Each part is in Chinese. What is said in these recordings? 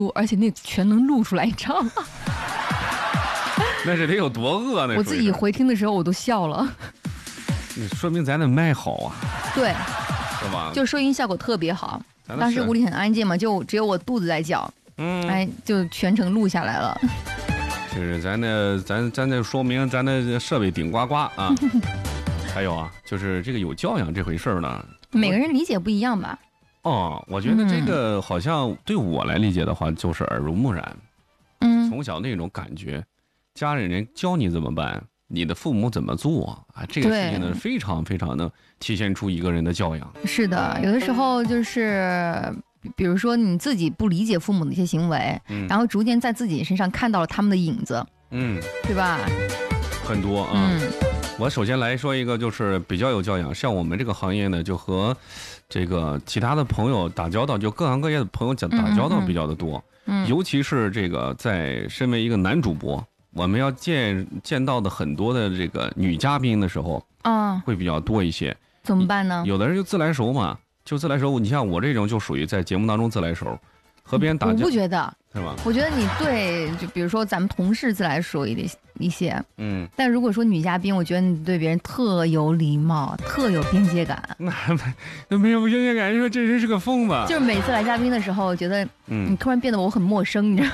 而且那全能录出来，你知道吗？ 那是得有多饿呢？ 我自己回听的时候我都笑了。 说明咱的麦好啊。 对， 是吧？ 就收音效果特别好。当时屋里很安静嘛，就只有我肚子在叫，哎，就全程录下来了。 就是咱这说明咱的设备顶呱呱啊。还有啊，就是这个有教养这回事儿呢， 每个人理解不一样吧？ 哦，我觉得这个好像对我来理解的话，就是耳濡目染。从小那种感觉，家里人教你怎么办，你的父母怎么做啊？这个事情呢，非常非常的体现出一个人的教养。 是的，有的时候就是，比如说你自己不理解父母的一些行为，然后逐渐在自己身上看到了他们的影子，对吧？ 很多啊。我首先来说一个，就是比较有教养。像我们这个行业呢，就和这个其他的朋友打交道，就各行各业的朋友打交道比较的多。尤其是这个在身为一个男主播，我们要见到的很多的这个女嘉宾的时候，会比较多一些。 怎么办呢？ 有的人就自来熟嘛，就自来熟。你像我这种就属于在节目当中自来熟，和别人打交道。 我不觉得， 是吧？ 我觉得你对，就比如说咱们同事自来熟一些，但如果说女嘉宾，我觉得你对别人特有礼貌，特有边界感。 那没有边界感，说这人是个疯子。 就是每次来嘉宾的时候，我觉得你突然变得我很陌生，你知道吗？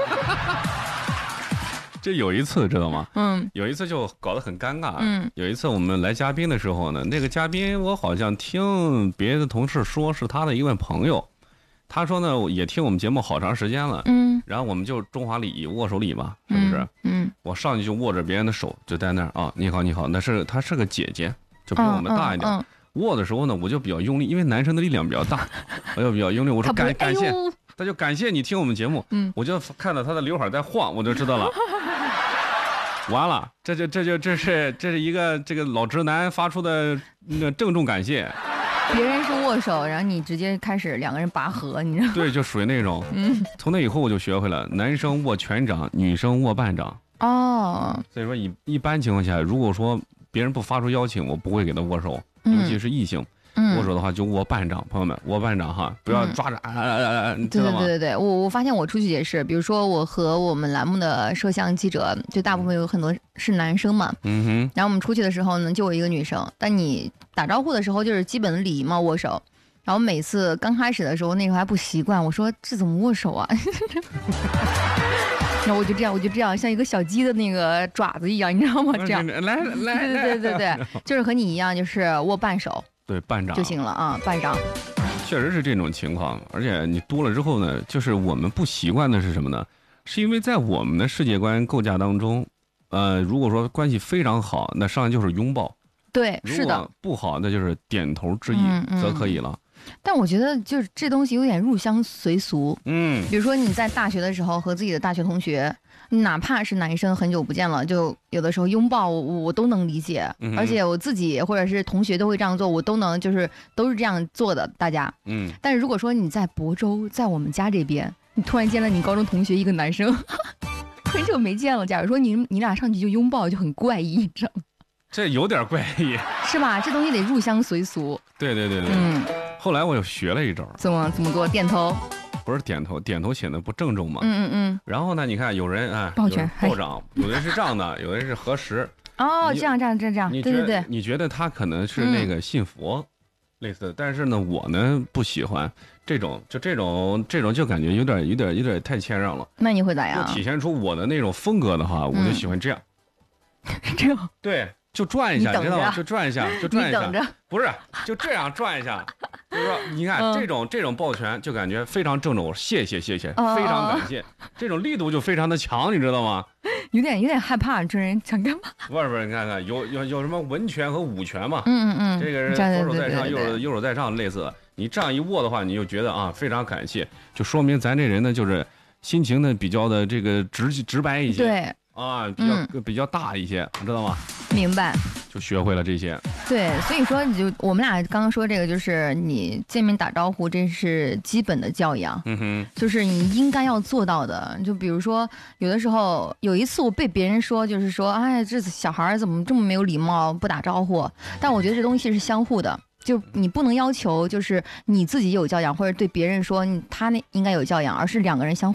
这有一次知道吗？有一次就搞得很尴尬。有一次我们来嘉宾的时候呢，那个嘉宾我好像听别的同事说是他的一位朋友，他说呢也听我们节目好长时间了。然后我们就中华礼仪握手礼嘛，是不是？我上去就握着别人的手，就在那儿啊，你好你好，她是个姐姐，就比我们大一点。握的时候呢，我就比较用力，因为男生的力量比较大，我就比较用力。我说感谢，他就感谢你听我们节目。我就看到他的刘海在晃，我就知道了。完了，这是一个这个老直男发出的那个郑重感谢。 别人是握手，然后你直接开始两个人拔河，你知道吗？ 对，就属于那种。从那以后我就学会了，男生握全掌，女生握半掌。所以说一般情况下，如果说别人不发出邀请，我不会给他握手，尤其是异性。握手的话就握半掌，朋友们握半掌哈，不要抓着知道吗？ 对，我发现我出去也是，比如说我和我们栏目的摄像记者，就大部分有很多是男生嘛，然后我们出去的时候呢，就我一个女生，但你打招呼的时候就是基本的礼貌握手，然后每次刚开始的时候，那时候还不习惯，我说这怎么握手啊？然后我就这样，像一个小鸡的那个爪子一样，你知道吗？这样，对，就是和你一样，就是握半手。 对，半掌就行了啊，半掌。 确实是这种情况，而且你多了之后呢，就是我们不习惯的是什么呢？是因为在我们的世界观构架当中，如果说关系非常好，那上来就是拥抱。 对，是的。 如果不好，那就是点头致意则可以了。 但我觉得就是这东西有点入乡随俗。比如说你在大学的时候和自己的大学同学，哪怕是男生很久不见了，就有的时候拥抱我都能理解，而且我自己或者是同学都会这样做，我都能都是这样做的，大家。但是如果说你在亳州，在我们家这边，你突然见了你高中同学一个男生，很久没见了，假如说你俩上去就拥抱，就很怪异，你知道吗？ 这有点怪异， 是吧？这东西得入乡随俗。 对。后来我又学了一招， 怎么做？点头？ 不是点头显得不郑重嘛。然后呢，你看有人抱拳抱掌，有人是这样的，有人是合十。 这样。对。 你觉得他可能是那个信佛类似的，但是呢，我呢不喜欢这种，就感觉有点太谦让了。 那你会咋样？ 就体现出我的那种风格的话，我就喜欢这样。 这样。 对。就转一下，你知道吗？就转一下，不是，就这样转一下。就是说，你看这种抱拳，就感觉非常郑重，谢谢，非常感谢，这种力度就非常的强，你知道吗？ 有点害怕，这人想干嘛？ 不是，你看有什么文拳和武拳嘛？这个人左手在上，右手在上，类似的。你这样一握的话，你就觉得非常感谢，就说明咱这人呢，就是心情呢比较的这个直白一些。 对。 比较大一些，你知道吗？ 明白， 就学会了这些。 对，所以说我们俩刚刚说这个，就是你见面打招呼，这是基本的教养。就是你应该要做到的。就比如说，有的时候有一次我被别人说，就是说，这小孩怎么这么没有礼貌，不打招呼？但我觉得这东西是相互的。 就你不能要求就是你自己有教养，或者对别人说他那应该有教养，而是两个人相